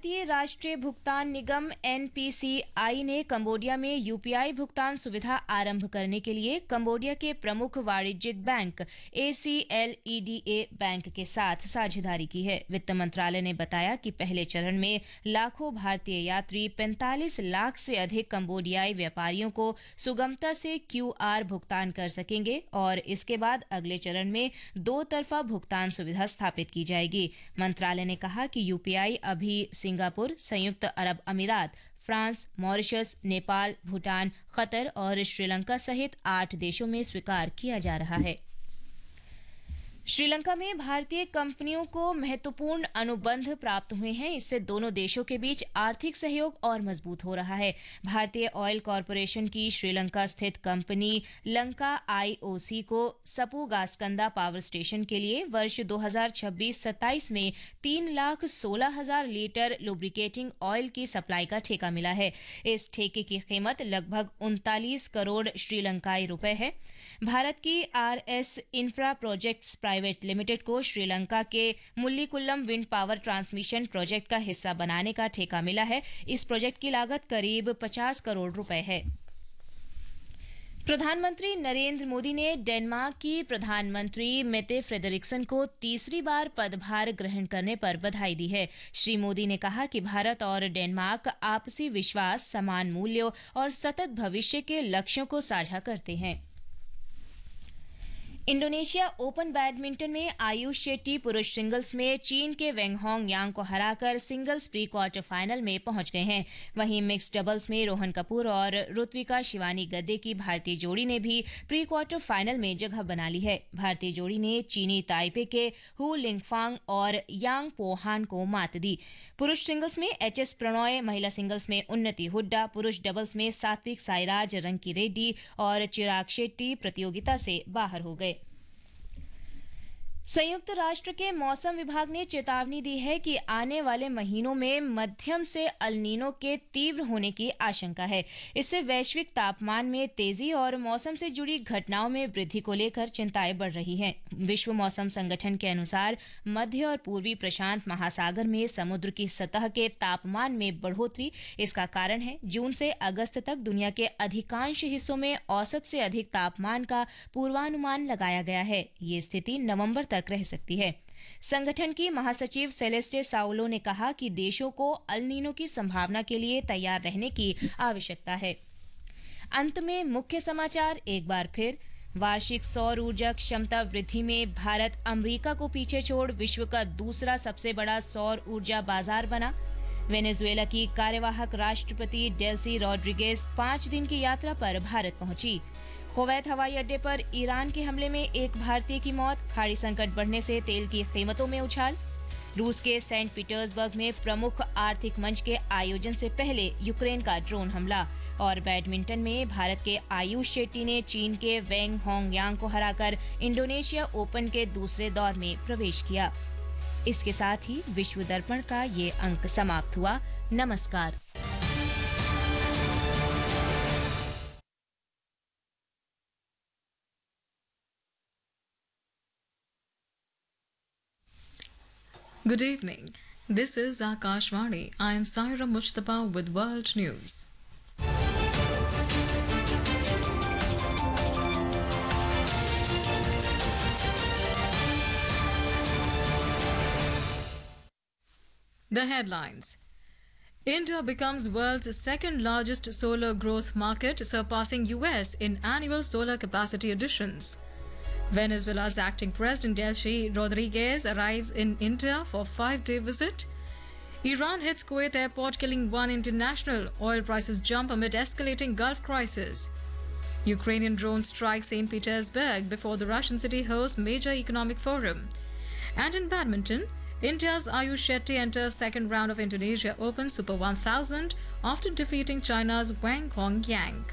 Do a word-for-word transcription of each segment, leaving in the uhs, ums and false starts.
भारतीय राष्ट्रीय भुगतान निगम एन पी सी आई ने कंबोडिया में यू पी आई भुगतान सुविधा आरंभ करने के लिए कंबोडिया के प्रमुख वाणिज्यिक bank A C L E D A bank के साथ साझेदारी की है। वित्त मंत्रालय ने बताया कि पहले चरण में लाखों भारतीय यात्री पैंतालीस लाख से अधिक कंबोडियाई व्यापारियों को सुगमता से क्यू आर भुगतान कर सकेंगे और इसके बाद अगले चरण में दो तरफा भुगतान सुविधा स्थापित की जाएगी। मंत्रालय ने कहा कि यू पी आई अभी सिंगापुर, संयुक्त अरब अमीरात, France, Mauritius, Nepal, Bhutan, Qatar और श्रीलंका सहित आठ देशों में स्वीकार किया जा रहा है। श्रीलंका में भारतीय कंपनियों को महत्वपूर्ण अनुबंध प्राप्त हुए हैं। इससे दोनों देशों के बीच आर्थिक सहयोग और मजबूत हो रहा है। भारतीय ऑयल कॉरपोरेशन की श्रीलंका स्थित कंपनी लंका आई ओ सी को सपू गास्कंदा पावर स्टेशन के लिए वर्ष दो हज़ार छब्बीस सत्ताईस में तीन लाख सोलह हजार लीटर लुब्रिकेटिंग ऑयल की सप्लाई का ठेका मिला है। इस ठेके की कीमत लगभग उनतालीस करोड़ श्रीलंकाई रुपए है। भारत की R S infra projects private limited को श्रीलंका के मुल्लीकुल्लम विंड पावर ट्रांसमिशन प्रोजेक्ट का हिस्सा बनाने का ठेका मिला है। इस प्रोजेक्ट की लागत करीब पचास करोड़ रुपए है। प्रधानमंत्री नरेंद्र मोदी ने डेनमार्क की प्रधानमंत्री मेटे फ्रेडरिक्सन को तीसरी बार पदभार ग्रहण करने पर बधाई दी है। श्री मोदी ने कहा कि भारत और डेनमार्क आपसी विश्वास, समान मूल्यों और सतत भविष्य के लक्ष्यों को साझा करते हैं। इंडोनेशिया ओपन बैडमिंटन में आयुष शेट्टी पुरुष सिंगल्स में चीन के वेंगहोंग यांग को हराकर सिंगल्स प्री क्वार्टर फाइनल में पहुंच गए हैं। वहीं मिक्स्ड डबल्स में रोहन कपूर और ऋत्विका शिवानी गद्दे की भारतीय जोड़ी ने भी प्री क्वार्टर फाइनल में जगह बना ली है। भारतीय जोड़ी ने चीनी ताइपे के हु लिंगफांग और यांग पोहान को मात दी। पुरुष सिंगल्स में एच एस प्रणॉय, महिला सिंगल्स में उन्नति हुड्डा, पुरुष डबल्स में सात्विक साईराज रंकी रेड्डी और चिराग शेट्टी प्रतियोगिता से बाहर हो गए। संयुक्त राष्ट्र के मौसम विभाग ने चेतावनी दी है कि आने वाले महीनों में मध्यम से अल नीनो के तीव्र होने की आशंका है। इससे वैश्विक तापमान में तेजी और मौसम से जुड़ी घटनाओं में वृद्धि को लेकर चिंताएं बढ़ रही हैं। विश्व मौसम संगठन के अनुसार मध्य और पूर्वी प्रशांत महासागर में समुद्र की सतह के तापमान में बढ़ोतरी इसका कारण है। जून से अगस्त तक दुनिया के अधिकांश हिस्सों में औसत से अधिक तापमान का पूर्वानुमान लगाया गया है। ये स्थिति नवंबर तक रह सकती है। संगठन की महासचिव सेलेस्टे साउलो ने कहा कि देशों को अल नीनो की संभावना के लिए तैयार रहने की आवश्यकता है। अंत में मुख्य समाचार एक बार फिर। वार्षिक सौर ऊर्जा क्षमता वृद्धि में भारत अमेरिका को पीछे छोड़ विश्व का दूसरा सबसे बड़ा सौर ऊर्जा बाजार बना। वेनेजुएला की कार्यवाहक राष्ट्रपति डेल्सी रॉड्रिगेज पांच दिन की यात्रा पर भारत पहुंची। कुवैत हवाई अड्डे पर ईरान के हमले में एक भारतीय की मौत। खाड़ी संकट बढ़ने से तेल की कीमतों में उछाल। रूस के सेंट पीटर्सबर्ग में प्रमुख आर्थिक मंच के आयोजन से पहले यूक्रेन का ड्रोन हमला। और बैडमिंटन में भारत के आयुष शेट्टी ने चीन के वेंग होंग यांग को हराकर इंडोनेशिया ओपन के दूसरे दौर में प्रवेश किया। इसके साथ ही विश्व दर्पण का ये अंक समाप्त हुआ। नमस्कार। Good evening. This is Akashvani. I am Saira Mujtaba with World News. The headlines. India becomes world's second largest solar growth market, surpassing U S in annual solar capacity additions. Venezuela's acting president Delcy Rodriguez arrives in India for five-day visit. Iran hits Kuwait airport, killing one international. Oil prices jump amid escalating Gulf crisis. Ukrainian drone strikes Saint Petersburg before the Russian city hosts major economic forum. And in badminton, India's Ayush Shetty enters second round of Indonesia Open Super one thousand after defeating China's Wang Hong Yang.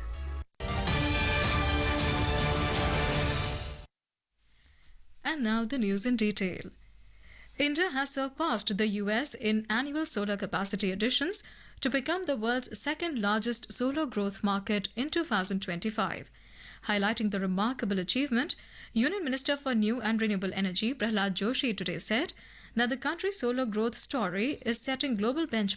And now the news in detail. India has surpassed the U S in annual solar capacity additions to become the world's second largest solar growth market in two thousand twenty-five. Highlighting the remarkable achievement, Union Minister for New and Renewable Energy Prahlad Joshi today said that the country's solar growth story is setting global benchmarks